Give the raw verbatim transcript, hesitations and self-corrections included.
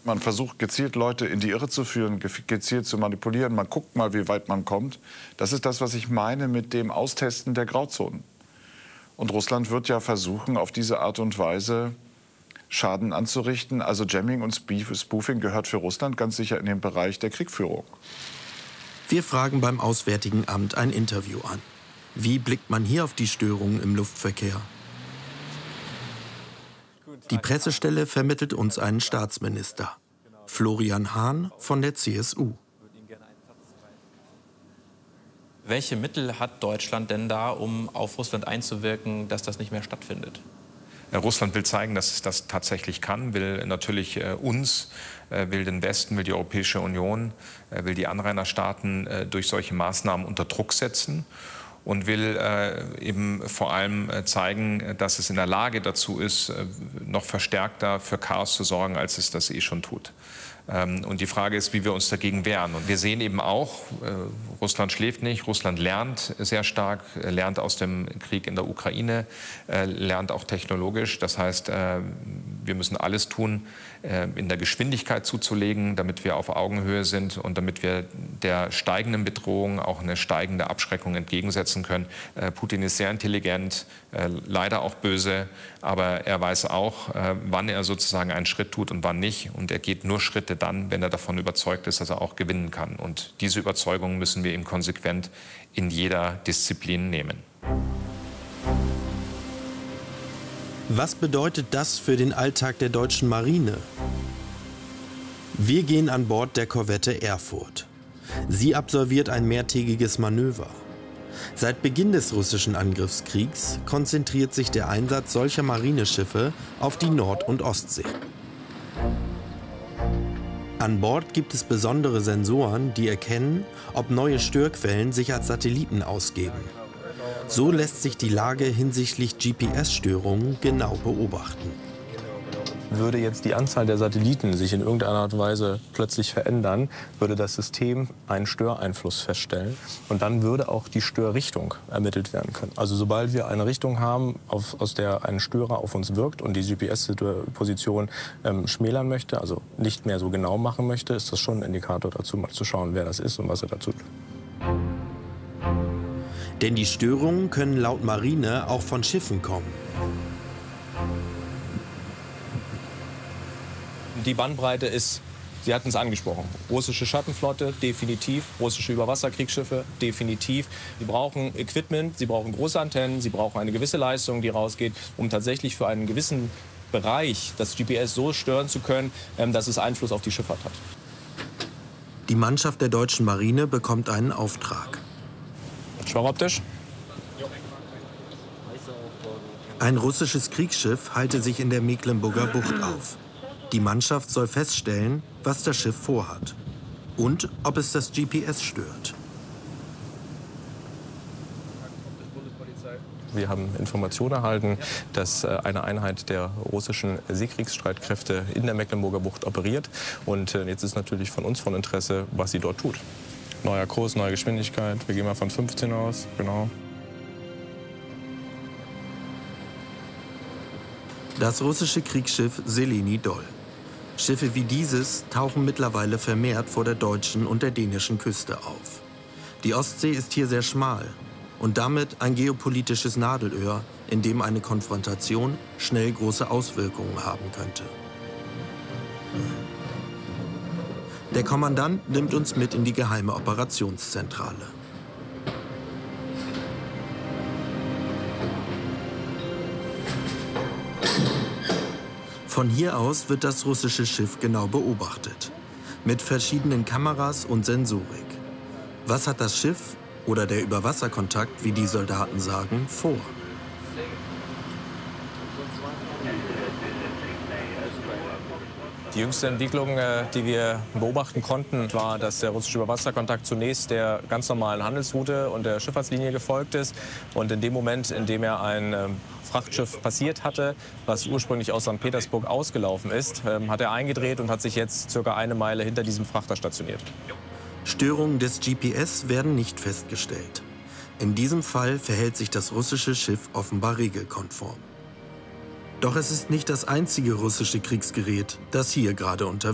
Man versucht gezielt Leute in die Irre zu führen, gezielt zu manipulieren. Man guckt mal, wie weit man kommt. Das ist das, was ich meine mit dem Austesten der Grauzonen. Und Russland wird ja versuchen, auf diese Art und Weise Schaden anzurichten. Also Jamming und Spoofing gehört für Russland ganz sicher in den Bereich der Kriegführung. Wir fragen beim Auswärtigen Amt ein Interview an. Wie blickt man hier auf die Störungen im Luftverkehr? Die Pressestelle vermittelt uns einen Staatsminister, Florian Hahn von der C S U. Welche Mittel hat Deutschland denn da, um auf Russland einzuwirken, dass das nicht mehr stattfindet? Russland will zeigen, dass es das tatsächlich kann, will natürlich äh, uns, äh, will den Westen, will die Europäische Union, äh, will die Anrainerstaaten äh, durch solche Maßnahmen unter Druck setzen und will äh, eben vor allem äh, zeigen, dass es in der Lage dazu ist, äh, noch verstärkter für Chaos zu sorgen, als es das eh schon tut. Ähm, und die Frage ist, wie wir uns dagegen wehren. Und wir sehen eben auch, äh, Russland schläft nicht, Russland lernt sehr stark, äh, lernt aus dem Krieg in der Ukraine, äh, lernt auch technologisch. Das heißt, äh, wir müssen alles tun, äh, in der Geschwindigkeit zuzulegen, damit wir auf Augenhöhe sind und damit wir der steigenden Bedrohung auch eine steigende Abschreckung entgegensetzen können. Äh, Putin ist sehr intelligent, äh, leider auch böse, aber er weiß auch, äh, wann er sozusagen einen Schritt tut und wann nicht. Und er geht nur Schritte dann, wenn er davon überzeugt ist, dass er auch gewinnen kann. Und diese Überzeugung müssen wir ihm konsequent in jeder Disziplin nehmen. Was bedeutet das für den Alltag der deutschen Marine? Wir gehen an Bord der Korvette Erfurt. Sie absolviert ein mehrtägiges Manöver. Seit Beginn des russischen Angriffskriegs konzentriert sich der Einsatz solcher Marineschiffe auf die Nord- und Ostsee. An Bord gibt es besondere Sensoren, die erkennen, ob neue Störquellen sich als Satelliten ausgeben. So lässt sich die Lage hinsichtlich G P S-Störungen genau beobachten. Würde jetzt die Anzahl der Satelliten sich in irgendeiner Art und Weise plötzlich verändern, würde das System einen Störeinfluss feststellen. Und dann würde auch die Störrichtung ermittelt werden können. Also sobald wir eine Richtung haben, auf, aus der ein Störer auf uns wirkt und die G P S-Position ähm, schmälern möchte, also nicht mehr so genau machen möchte, ist das schon ein Indikator dazu, mal zu schauen, wer das ist und was er dazu tut. Denn die Störungen können laut Marine auch von Schiffen kommen. Die Bandbreite ist, Sie hatten es angesprochen, russische Schattenflotte, definitiv, russische Überwasserkriegsschiffe, definitiv. Sie brauchen Equipment, sie brauchen große Antennen, sie brauchen eine gewisse Leistung, die rausgeht, um tatsächlich für einen gewissen Bereich das G P S so stören zu können, dass es Einfluss auf die Schifffahrt hat. Die Mannschaft der deutschen Marine bekommt einen Auftrag. Schwarmoptisch. Ein russisches Kriegsschiff halte sich in der Mecklenburger Bucht auf. Die Mannschaft soll feststellen, was das Schiff vorhat und ob es das G P S stört. Wir haben Informationen erhalten, dass eine Einheit der russischen Seekriegsstreitkräfte in der Mecklenburger Bucht operiert. Und jetzt ist natürlich von uns von Interesse, was sie dort tut. Neuer Kurs, neue Geschwindigkeit. Wir gehen mal von fünfzehn aus, genau. Das russische Kriegsschiff Seleni Dol. Schiffe wie dieses tauchen mittlerweile vermehrt vor der deutschen und der dänischen Küste auf. Die Ostsee ist hier sehr schmal und damit ein geopolitisches Nadelöhr, in dem eine Konfrontation schnell große Auswirkungen haben könnte. Der Kommandant nimmt uns mit in die geheime Operationszentrale. Von hier aus wird das russische Schiff genau beobachtet, mit verschiedenen Kameras und Sensorik. Was hat das Schiff oder der Überwasserkontakt, wie die Soldaten sagen, vor? Die jüngste Entwicklung, die wir beobachten konnten, war, dass der russische Überwasserkontakt zunächst der ganz normalen Handelsroute und der Schifffahrtslinie gefolgt ist. Und in dem Moment, in dem er ein Frachtschiff passiert hatte, was ursprünglich aus Sankt Petersburg ausgelaufen ist, hat er eingedreht und hat sich jetzt circa eine Meile hinter diesem Frachter stationiert. Störungen des G P S werden nicht festgestellt. In diesem Fall verhält sich das russische Schiff offenbar regelkonform. Doch es ist nicht das einzige russische Kriegsgerät, das hier gerade unterwegs ist.